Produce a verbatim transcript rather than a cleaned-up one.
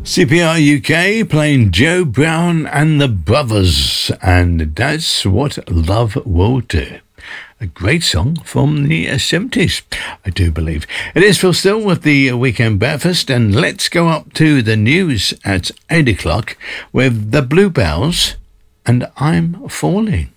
C P R U K playing Joe Brown and the Brothers, and that's what love will do. A great song from the seventies, I do believe. It is Phil Still with the Weekend Breakfast, and let's go up to the news at eight o'clock with the Bluebells and I'm Falling.